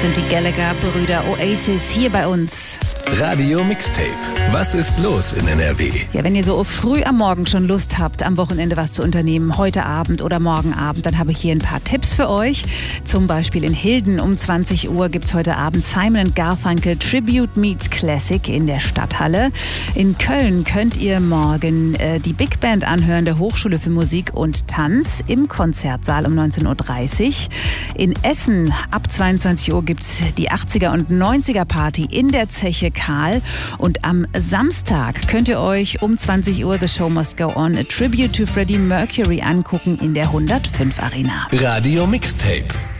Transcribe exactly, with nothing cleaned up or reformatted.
Das sind die Gallagher-Brüder Oasis hier bei uns. Radio Mixtape. Was ist los in N R W? Ja, wenn ihr so früh am Morgen schon Lust habt, am Wochenende was zu unternehmen, heute Abend oder morgen Abend, dann habe ich hier ein paar Tipps für euch. Zum Beispiel in Hilden um zwanzig Uhr gibt es heute Abend Simon and Garfunkel Tribute Meets Classic in der Stadthalle. In Köln könnt ihr morgen äh, die Big Band anhören der Hochschule für Musik und Tanz im Konzertsaal um neunzehn Uhr dreißig. In Essen ab zweiundzwanzig Uhr gibt es die achtziger und neunziger Party in der Zeche Karl. Und am Samstag könnt ihr euch um zwanzig Uhr The Show Must Go On, a Tribute to Freddie Mercury angucken in der hundertfünf Arena. Radio Mixtape.